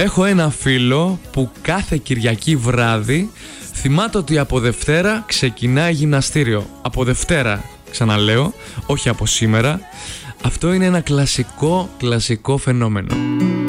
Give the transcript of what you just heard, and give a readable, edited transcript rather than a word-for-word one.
Έχω ένα φίλο που κάθε Κυριακή βράδυ θυμάται ότι από Δευτέρα ξεκινάει γυμναστήριο. Από Δευτέρα, ξαναλέω, όχι από σήμερα. Αυτό είναι ένα κλασικό φαινόμενο.